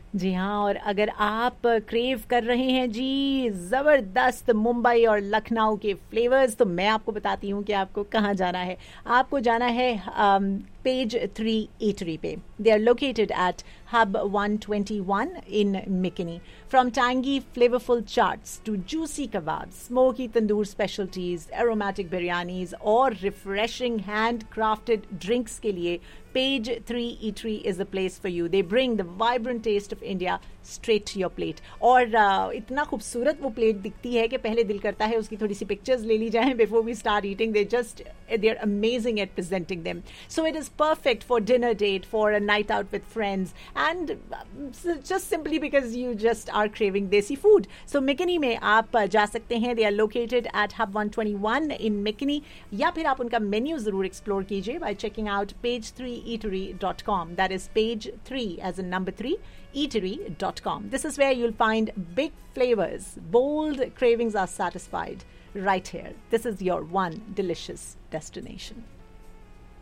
जी हाँ, और अगर आप क्रेव कर रहे हैं जी ज़बरदस्त मुंबई और लखनऊ के फ्लेवर्स, तो मैं आपको बताती हूँ कि आपको कहाँ जाना है। आपको जाना है पेज 3 ईटरी पे। They are located at hub 121 in मिकनी। From tangy, flavorful chaats to juicy kebabs, smoky tandoor specialties, aromatic biryanis और refreshing handcrafted drinks के लिए Page 3 Eatery is the place for you. They bring the vibrant taste of India straight to your plate. और इतना खूबसूरत वो plate दिखती है कि पहले दिल करता है उसकी थोड़ी सी पिक्चर्स ले ली जाएं before we start eating. They're amazing at presenting them. So it is perfect for dinner date, for a night out with friends, and just simply because you just are craving desi food. So Mikini में आप जा सकते हैं. They are located at Hub 121 in Mikini. या फिर आप उनका menu जरूर एक्सप्लोर कीजिए by checking out page3eatery.com. That is page 3 as in number 3 eatery.com. This is where you'll find big flavors, bold cravings are satisfied right here. This is your one delicious destination.